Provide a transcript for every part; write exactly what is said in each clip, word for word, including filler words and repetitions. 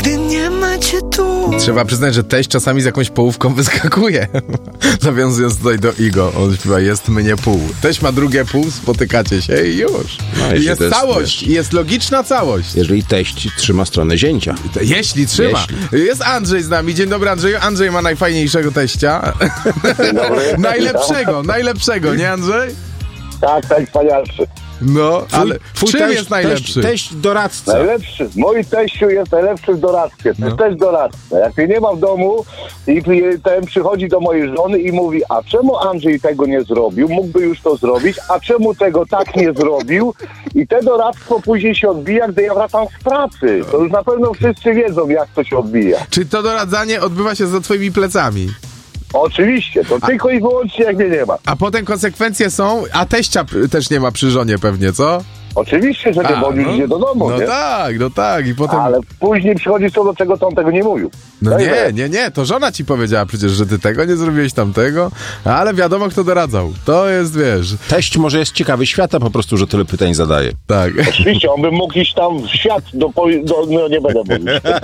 gdy nie macie tu. Trzeba przyznać, że teść czasami z jakąś połówką wyskakuje. Nawiązując tutaj do Igo, on śpiewa jest mnie pół. Teść ma drugie pół, spotykacie się i już. No, I jest jest, całość, wiesz, jest logiczna całość. Jeżeli teść trzyma stronę zięcia. Jeśli trzyma. Jeśli. Jest Andrzej z nami. Dzień dobry, Andrzeju. Andrzej ma najfajniejszego teścia. Dzień dobry. najlepszego, najlepszego, nie Andrzej? Tak, tak, wspanialszy. No, ale w czym teść, jest najlepszy? Teść, teść doradca. Najlepszy. Mój teściu jest najlepszy w doradztwie. To No. jest też doradca. Jak mnie nie ma w domu i ten przychodzi do mojej żony i mówi, a czemu Andrzej tego nie zrobił? Mógłby już to zrobić, a czemu tego tak nie zrobił? I te doradztwo później się odbija, gdy ja wracam z pracy. To już na pewno wszyscy wiedzą, jak to się odbija. Czy to doradzanie odbywa się za twoimi plecami? Oczywiście, to tylko i wyłącznie jak mnie nie ma. A potem konsekwencje są, a teścia p- też nie ma przy żonie pewnie, co? Oczywiście, że nie, bo on już idzie do domu, no nie? tak, no tak. I potem... Ale później przychodzi co do czego, to on tego nie mówił. No No i nie, tak. nie, nie, to żona ci powiedziała przecież, że ty tego nie zrobiłeś, tamtego, ale wiadomo, kto doradzał. To jest, wiesz, Teść może jest ciekawy świata po prostu, że tyle pytań zadaje. tak. Oczywiście, on by mógł iść tam w świat, do, poli- do, no nie będę mówił.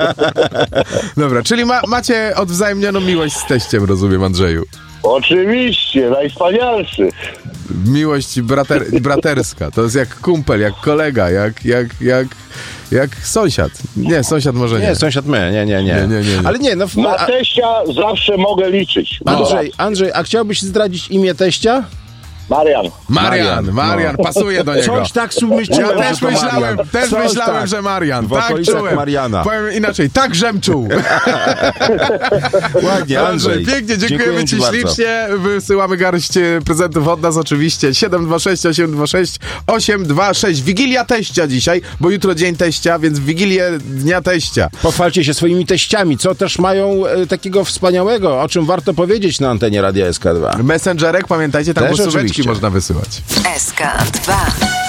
Dobra, czyli ma, macie odwzajemnioną miłość z teściem, rozumiem, Andrzeju. Oczywiście, najwspanialszy. Miłość brater, braterska, to jest jak kumpel, jak kolega, jak, jak, jak, jak sąsiad. Nie, sąsiad może nie. Nie, sąsiad my, nie, nie, nie. Nie, nie, nie, nie. Ale nie, no... w- Na a, teścia zawsze mogę liczyć. Andrzej, Andrzej, a chciałbyś zdradzić imię teścia? Marian. Marian, Marian, Marian, pasuje do niego. Coś tak myślałem, Ja też że to myślałem, Marian. też Coś myślałem, tak. że Marian. W Tak okolicach czułem. Mariana. Powiem inaczej, tak żem czuł. Ładnie, Andrzej. Pięknie, dziękujemy Dziękuję ci ci bardzo. ślicznie. Wysyłamy garść e, prezentów od nas oczywiście. siedem dwa sześć osiem dwa sześć osiem dwa sześć. Wigilia teścia dzisiaj, bo jutro dzień teścia, więc Wigilię Dnia Teścia. Pochwalcie się swoimi teściami, co też mają e, takiego wspaniałego, o czym warto powiedzieć na antenie Radia S K dwa. Messengerek, pamiętajcie, tam Też głosóweczki oczywiście. można wysyłać. S K dwa.